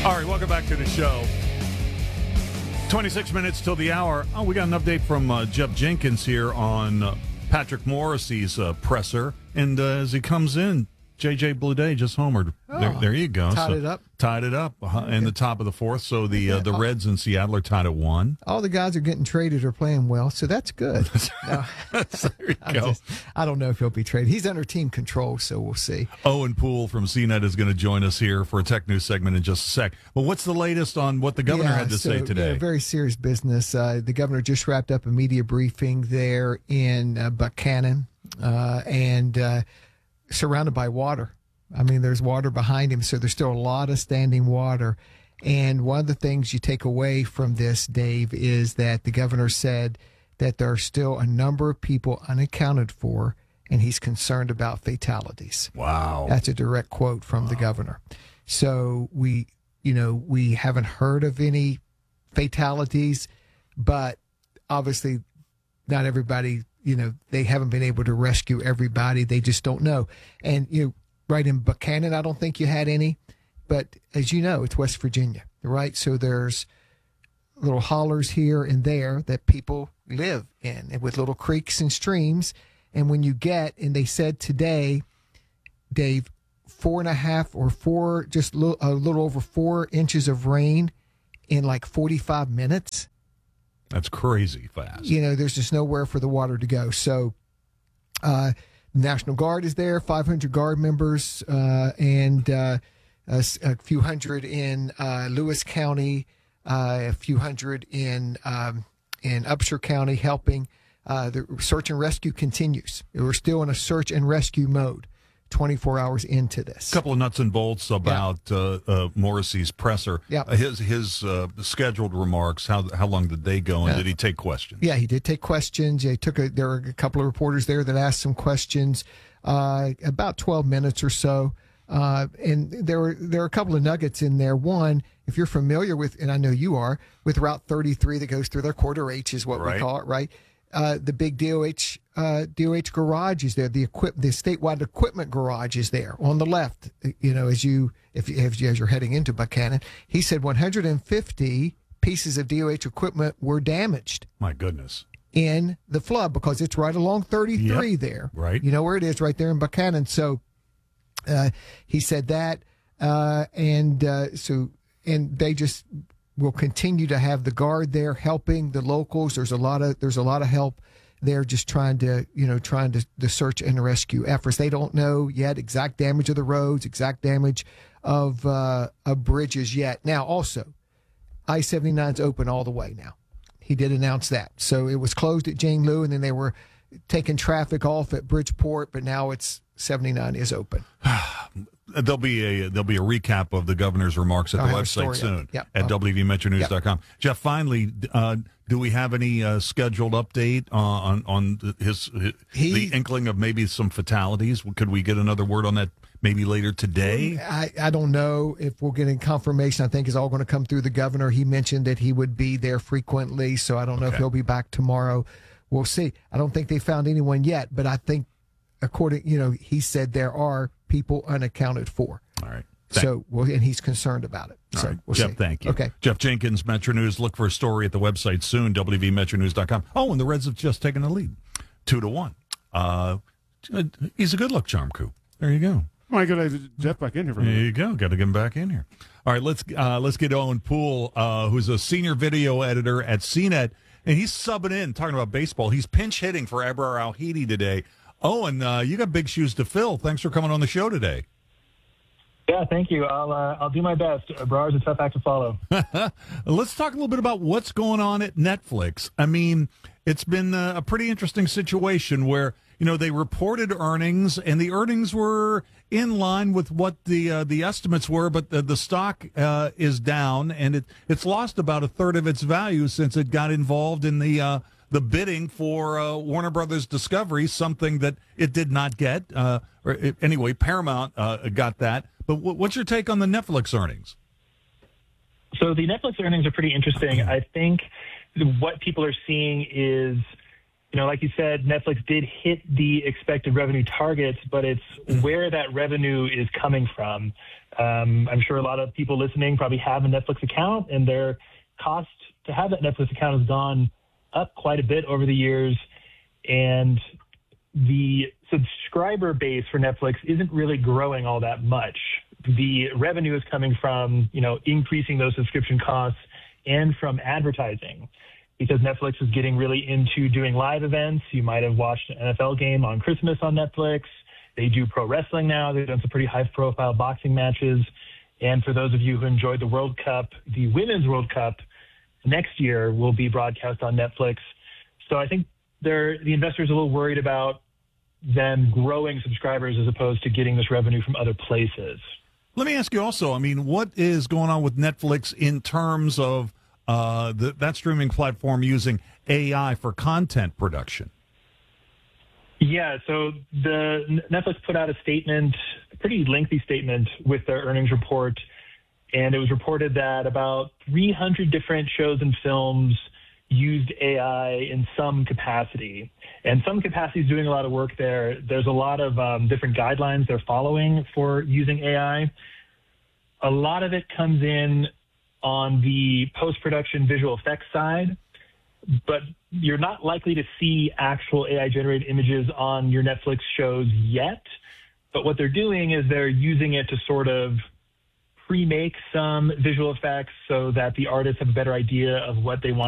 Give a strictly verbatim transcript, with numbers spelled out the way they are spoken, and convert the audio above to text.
All right, welcome back to the show. twenty-six minutes till the hour. Oh, we got an update from uh, Jeff Jenkins here on uh, Patrick Morrissey's uh, presser. And uh, as he comes in, J J Bleday just homered. Oh, there, there you go. Tied so, it up. Tied it up uh, in the top of the fourth. So the uh, the Reds in Seattle are tied at one. All the guys are getting traded or playing well, so that's good. No, so there you I go. just- I don't know if he'll be traded. He's under team control, so we'll see. Owen Poole from C net is going to join us here for a tech news segment in just a sec. Well, what's the latest on what the governor Yeah, had to so, say today? Yeah, very serious business. Uh, the governor just wrapped up a media briefing there in uh, Buchanan uh, and uh, surrounded by water. I mean, there's water behind him, so there's still a lot of standing water. And one of the things you take away from this, Dave, is that the governor said that there are still a number of people unaccounted for, and he's concerned about fatalities. Wow. That's a direct quote from wow. the governor. So we, you know, we haven't heard of any fatalities, but obviously not everybody, you know, they haven't been able to rescue everybody. They just don't know. And, you know, right in Buchanan, I don't think you had any. But as you know, it's West Virginia, right? So there's little hollers here and there that people live in, and with little creeks and streams. And when you get, and they said today, Dave, four and a half or four, just a little, a little over four inches of rain in like forty-five minutes. That's crazy fast. You know, there's just nowhere for the water to go. So, uh, National Guard is there, five hundred Guard members, uh, and uh, a, a few hundred in uh, Lewis County, uh, a few hundred in um, in Upshur County helping. Uh, the search and rescue continues. We're still in a search and rescue mode, twenty-four hours into this. A couple of nuts and bolts about yeah. uh, uh, Morrissey's presser. Yeah. Uh, his his uh, scheduled remarks. How how long did they go, and yeah. did he take questions? Yeah, he did take questions. He took a, there were a couple of reporters there that asked some questions, uh, about twelve minutes or so. Uh, and there were there are a couple of nuggets in there. One, if you're familiar with, and I know you are, with Route thirty-three that goes through their quarter H is what right. we call it, right? Uh, the big D O H uh, D O H garage is there. The equip the statewide equipment garage is there on the left. You know, as you if you, as you're heading into Buchanan, he said one hundred fifty pieces of D O H equipment were damaged. My goodness. In the flood, because it's right along thirty-three yep. there. Right. You know where it is, right there in Buchanan. So uh, he said that, uh, and uh, so and they just will continue to have the Guard there helping the locals. There's a lot of there's a lot of help there, just trying to you know trying to the search and rescue efforts. They don't know yet exact damage of the roads, exact damage of uh, of bridges yet. Now, also, I seventy-nine is open all the way now. He did announce that. So it was closed at Jane Lew, and then they were taking traffic off at Bridgeport, but now it's seventy-nine is open. There'll be a there'll be a recap of the governor's remarks at the website soon yep. at oh. W V Metro News dot com. Yep. Jeff, finally, uh, do we have any uh, scheduled update uh, on on his, his he, the inkling of maybe some fatalities? Could we get another word on that maybe later today? I, I don't know if we'll get any confirmation. I think it's all going to come through the governor. He mentioned that he would be there frequently, so I don't know okay. if he'll be back tomorrow. We'll see. I don't think they found anyone yet, but I think, according, you know, he said there are people unaccounted for. All right. Thank so, well, and he's concerned about it. All so, right. we'll Jeff, see. thank you. Okay. Jeff Jenkins, Metro News. Look for a story at the website soon, W V Metro News dot com. Oh, and the Reds have just taken the lead, two to one. Uh, he's a good luck charm, coup. There you go. Oh, I got to have Jeff back in here for a There minute. you go. Got to get him back in here. All right, let's uh, let's get Owen Poole, uh, who's a senior video editor at C net, and he's subbing in, talking about baseball. He's pinch hitting for Abrar Al-Hidi today. Owen, uh, you got big shoes to fill. Thanks for coming on the show today. Yeah, thank you. I'll uh, I'll do my best. Abrar is a tough act to follow. Let's talk a little bit about what's going on at Netflix. I mean, it's been a pretty interesting situation where, you know, they reported earnings, and the earnings were in line with what the uh, the estimates were, but the, the stock uh, is down, and it it's lost about a third of its value since it got involved in the uh, the bidding for uh, Warner Brothers Discovery, something that it did not get. Uh, or it, anyway, Paramount uh, got that. But w- what's your take on the Netflix earnings? So the Netflix earnings are pretty interesting. I think what people are seeing is you know, like you said, Netflix did hit the expected revenue targets, but it's where that revenue is coming from. Um, I'm sure a lot of people listening probably have a Netflix account, and their cost to have that Netflix account has gone up quite a bit over the years. And the subscriber base for Netflix isn't really growing all that much. The revenue is coming from, you know, increasing those subscription costs and from advertising, because Netflix is getting really into doing live events. You might have watched an N F L game on Christmas on Netflix. They do pro wrestling now. They've done some pretty high-profile boxing matches. And for those of you who enjoyed the World Cup, the Women's World Cup next year will be broadcast on Netflix. So I think they're, the investors are a little worried about them growing subscribers as opposed to getting this revenue from other places. Let me ask you also, I mean, what is going on with Netflix in terms of uh, the, that streaming platform using A I for content production? Yeah, so the Netflix put out a statement, a pretty lengthy statement with their earnings report, and it was reported that about three hundred different shows and films used A I in some capacity. And some capacity is doing a lot of work there. There's a lot of um, different guidelines they're following for using A I. A lot of it comes in on the post-production visual effects side, but you're not likely to see actual A I-generated images on your Netflix shows yet. But what they're doing is they're using it to sort of pre-make some visual effects so that the artists have a better idea of what they want